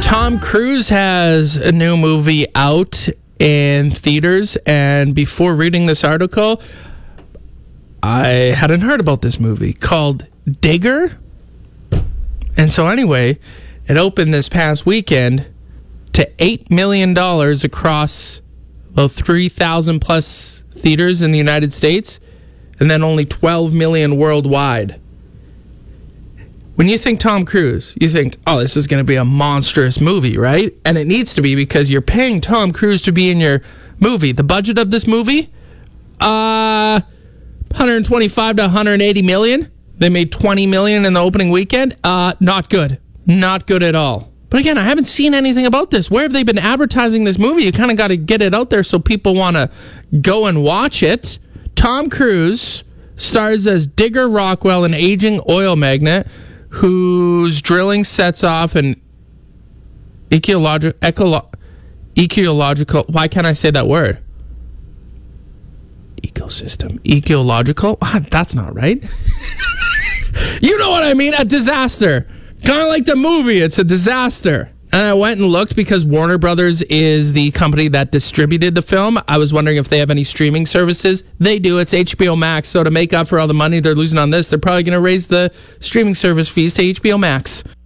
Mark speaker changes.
Speaker 1: Tom Cruise has a new movie out in theaters, and before reading this article, I hadn't heard about this movie called Digger. And so anyway, it opened this past weekend to $8 million across 3,000 plus theaters in the United States, and then only 12 million worldwide. When you think Tom Cruise, you think, oh, this is going to be a monstrous movie, right? And it needs to be because you're paying Tom Cruise to be in your movie. The budget of this movie? 125 to 180 million. They made 20 million in the opening weekend. Not good. Not good at all. But again, I haven't seen anything about this. Where have they been advertising this movie? You kind of got to get it out there so people want to go and watch it. Tom Cruise stars as Digger Rockwell, an aging oil magnate whose drilling sets off an ecological, why can't I say that word? Ecological? That's not right. You know what I mean? A disaster. Kind of like the movie. It's a disaster. And I went and looked because Warner Brothers is the company that distributed the film. I was wondering if they have any streaming services. They do. It's HBO Max. So to make up for all the money they're losing on this, they're probably going to raise the streaming service fees to HBO Max.